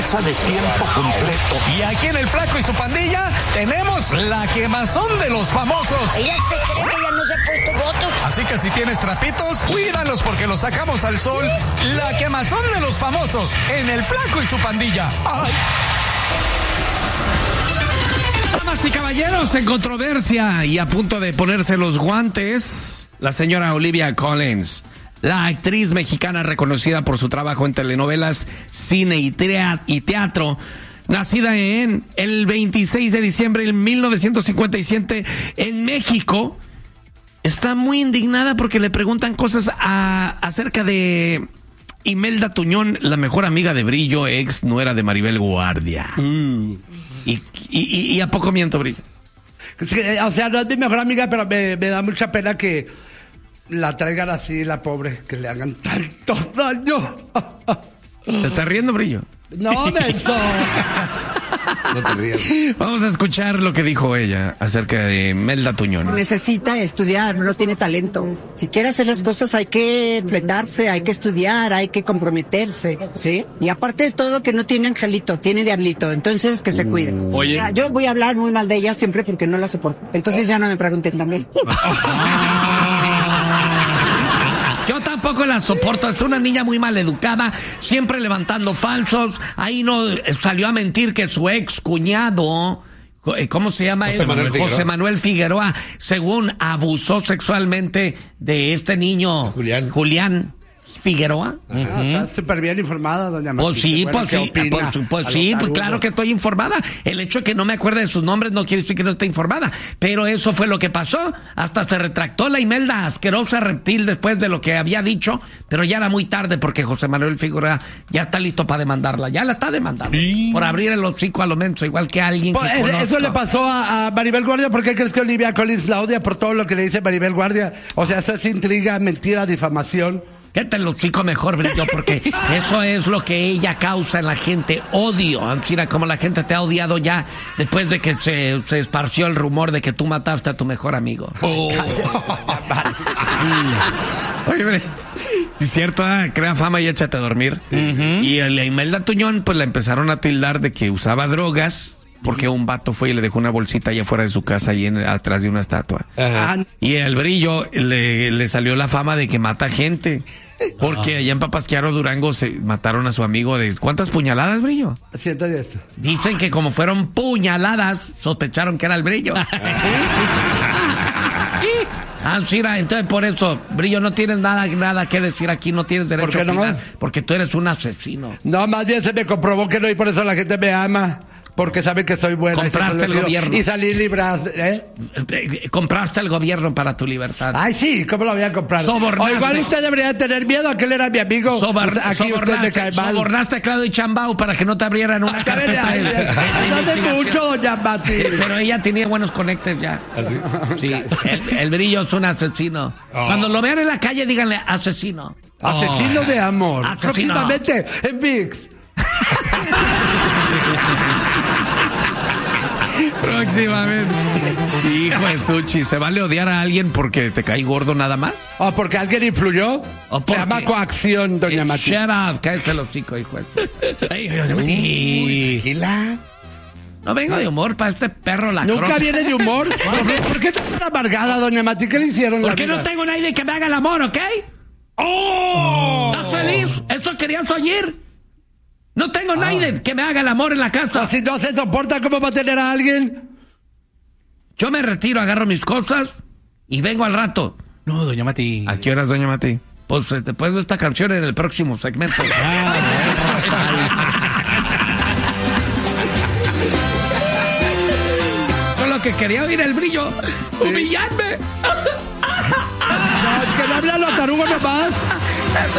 empresa de tiempo completo. Y aquí en El Flaco y su Pandilla tenemos la quemazón de los famosos. Ella se cree que ya no se ha puesto botox. Así que si tienes trapitos, cuídalos porque los sacamos al sol. La quemazón de los famosos en El Flaco y su Pandilla. ¡Ay! Damas y caballeros, en controversia y a punto de ponerse los guantes, la señora Olivia Collins, la actriz mexicana reconocida por su trabajo en telenovelas, cine y teatro, nacida en el 26 de diciembre de 1957 en México, está muy indignada porque le preguntan cosas acerca de Imelda Tuñón, la mejor amiga de Brillo, ex nuera de Maribel Guardia. ¿Y a poco miento, Brillo? O sea, no es mi mejor amiga, pero me da mucha pena que la traigan así, la pobre, que le hagan tanto daño. ¿Te estás riendo, Brillo? No, Nelson. No te rías. Vamos a escuchar lo que dijo ella acerca de Imelda Tuñón. Necesita estudiar, no tiene talento. Si quiere hacer las cosas hay que fletarse, hay que estudiar, hay que comprometerse, ¿sí? Y aparte de todo que no tiene angelito, tiene diablito, entonces que se cuide. Oye. Ya, yo voy a hablar muy mal de ella siempre porque no la soporto. Entonces ya no me pregunten también. Yo tampoco la soporto, es una niña muy mal educada, siempre levantando falsos. Ahí no salió a mentir que su ex cuñado, ¿cómo se llama? José Manuel Figueroa, según abusó sexualmente de este niño, Julián Figueroa. Está súper bien informada, doña Martín. Pues sí, claro que estoy informada. El hecho de que no me acuerde de sus nombres no quiere decir que no esté informada. Pero eso fue lo que pasó. Hasta se retractó la Imelda, asquerosa reptil, después de lo que había dicho. Pero ya era muy tarde porque José Manuel Figueroa ya está listo para demandarla. Ya la está demandando. Sí. Por abrir el hocico a lo menso, igual que alguien que conozco. Eso le pasó a Maribel Guardia. ¿Por qué crees que Olivia Collins la odia por todo lo que le dice Maribel Guardia? O sea, eso es intriga, mentira, difamación. Que te lo chico mejor, Brillo, porque eso es lo que ella causa en la gente, odio. Mira, como la gente te ha odiado ya después de que se esparció el rumor de que tú mataste a tu mejor amigo. Oh. Oye, hombre, es cierto, crea fama y échate a dormir. Y a la Imelda Tuñón, pues la empezaron a tildar de que usaba drogas. Porque un vato fue y le dejó una bolsita allá afuera de su casa, ahí atrás de una estatua. Ajá. Y el Brillo le salió la fama de que mata gente. Porque allá en Papasquiaro, Durango, se mataron a su amigo de... ¿Cuántas puñaladas, Brillo? 110. Dicen que como fueron puñaladas, sospecharon que era el Brillo. Shira, entonces por eso, Brillo, no tienes nada que decir aquí, no tienes derecho a opinar, porque tú eres un asesino. No, más bien se me comprobó que no, y por eso la gente me ama. Porque sabe que soy buena. Compraste el gobierno. Y salí librado, Compraste el gobierno para tu libertad. Ay, sí, ¿cómo lo voy a comprar? O igual usted debería tener miedo a que él era mi amigo. Aquí usted me cae mal. Sobornaste a Claudio Chambao para que no te abrieran una carpeta de mucho, doña Mati. Pero ella tenía buenos conectes ya. ¿Así? Sí, el Brillo es un asesino. Cuando lo vean en la calle, díganle asesino. Asesino de amor. Asesino. Próximamente en ViX. Próximamente. Hijo de Suchi, ¿se vale odiar a alguien porque te cae gordo nada más? ¿O porque alguien influyó? Se llama coacción, doña Mati. Shut up, cállate los chicos, hijo de Suchi. Tranquila. No vengo de humor para este perro la ¿Nunca viene de humor? ¿Por qué está tan amargada, doña Mati? ¿Qué le hicieron? Porque no tengo nadie que me haga el amor, ¿ok? ¡Oh! ¿Estás feliz? ¿Eso querías oír? No tengo nadie que me haga el amor en la casa. Si no se soporta, ¿cómo va a tener a alguien? Yo me retiro, agarro mis cosas y vengo al rato. No, doña Mati. ¿A qué horas, doña Mati? Pues después de esta canción en el próximo segmento. Con lo que quería oír el Brillo. ¡Humillarme! No, es que no habla los tarugos nomás.